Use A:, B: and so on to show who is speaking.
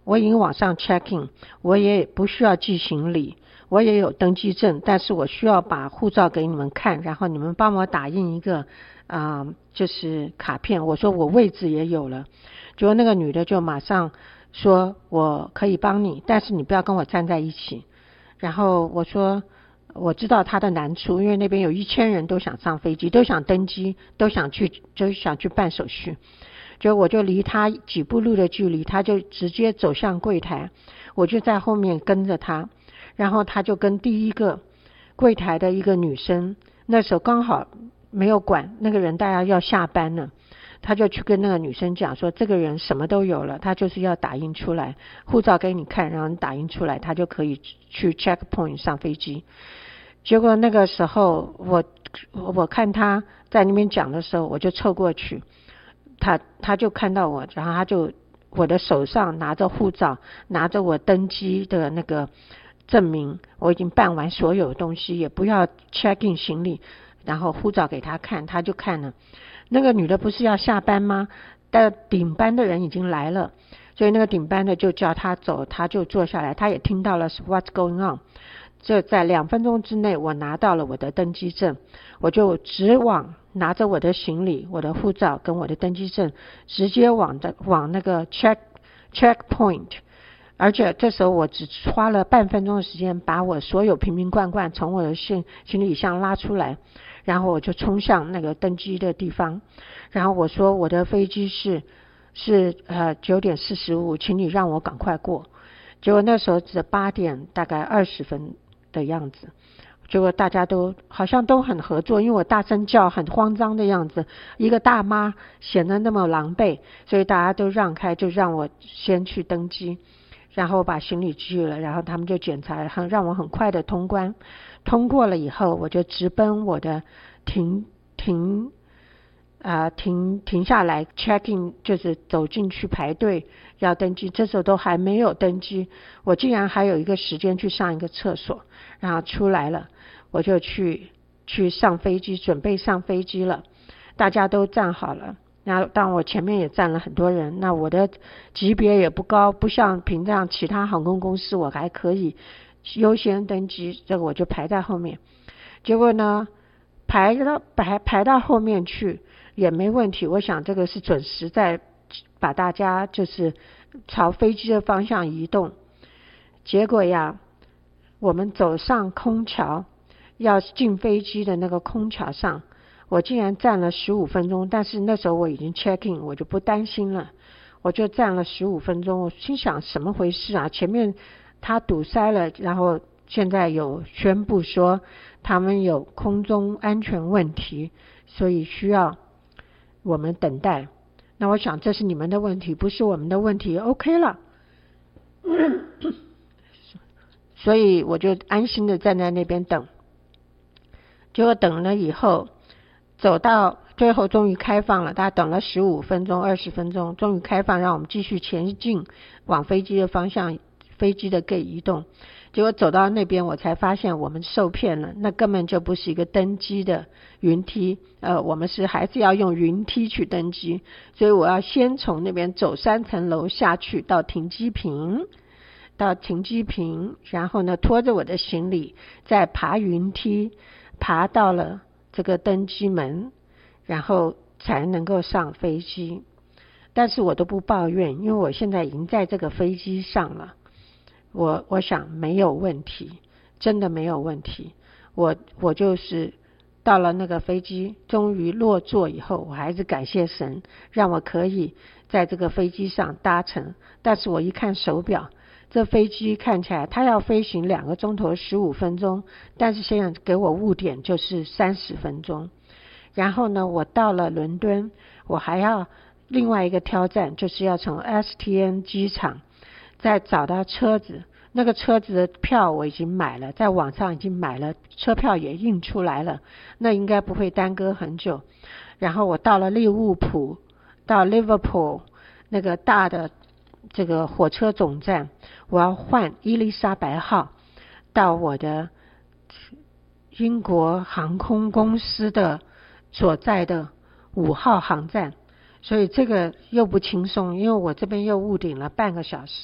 A: 我已经往上 check in， 我也不需要寄行李，我也有登机证，但是我需要把护照给你们看，然后你们帮我打印一个就是卡片。我说我位置也有了，结果那个女的就马上说我可以帮你，但是你不要跟我站在一起。然后我说我知道他的难处，因为那边有1000人都想上飞机，都想登机，都想去办手续。就我就离他几步路的距离，他就直接走向柜台，我就在后面跟着他，然后他就跟第一个柜台的一个女生，那时候刚好没有管那个人，大家要下班了，他就去跟那个女生讲说这个人什么都有了，他就是要打印出来，护照给你看，然后你打印出来，他就可以去 checkpoint 上飞机。结果那个时候我看他在那边讲的时候，我就凑过去，他就看到我，然后他就我的手上拿着护照，拿着我登机的那个证明，我已经办完所有东西，也不要 check in 行李，然后护照给他看，他就看了。那个女的不是要下班吗？但顶班的人已经来了，所以那个顶班的就叫他走，他就坐下来，他也听到了 what's going on。这在2分钟之内，我拿到了我的登机证，我就直往拿着我的行李、我的护照跟我的登机证，直接往那个 checkpoint， 而且这时候我只花了半分钟的时间，把我所有瓶瓶罐罐从我的行李箱拉出来，然后我就冲向那个登机的地方，然后我说我的飞机是9点45，请你让我赶快过。结果那时候是8点大概20分的样子，结果大家都好像都很合作，因为我大声叫很慌张的样子，一个大妈显得那么狼狈，所以大家都让开，就让我先去登机，然后把行李寄了，然后他们就检查，让我很快的通关。通过了以后，我就直奔我的停下来 check in， 就是走进去排队要登机。这时候都还没有登机，我竟然还有一个时间去上一个厕所，然后出来了，我就去上飞机，准备上飞机了。大家都站好了，然后当我前面也站了很多人，那我的级别也不高，不像平常其他航空公司我还可以优先登机，这个我就排在后面。结果呢排到后面去也没问题，我想这个是准时在把大家就是朝飞机的方向移动。结果呀，我们走上空桥要进飞机的那个空桥上，我竟然站了15分钟，但是那时候我已经 check in， 我就不担心了，我就站了15分钟。我心想什么回事啊，前面他堵塞了，然后现在有宣布说他们有空中安全问题，所以需要我们等待。那我想这是你们的问题，不是我们的问题 OK 了所以我就安心的站在那边等。结果等了以后，走到最后终于开放了，大家等了15分钟20分钟，终于开放让我们继续前进，往飞机的方向，飞机的 gate 移动。结果走到那边我才发现我们受骗了，那根本就不是一个登机的云梯，我们还是要用云梯去登机，所以我要先从那边走3层楼下去到停机坪，然后呢拖着我的行李再爬云梯，爬到了这个登机门，然后才能够上飞机。但是我都不抱怨，因为我现在已经在这个飞机上了，我想没有问题，真的没有问题。我就是到了那个飞机终于落座以后，我还是感谢神让我可以在这个飞机上搭乘。但是我一看手表，这飞机看起来它要飞行2个钟头15分钟，但是现在给我误点就是30分钟。然后呢，我到了伦敦，我还要另外一个挑战，就是要从 STN 机场再找到车子，那个车子的票我已经买了，在网上已经买了，车票也印出来了，那应该不会耽搁很久。然后我到了利物浦，到 Liverpool 那个大的这个火车总站，我要换伊丽莎白号到我的英国航空公司的所在的5号航站，所以这个又不轻松，因为我这边又误点了半个小时。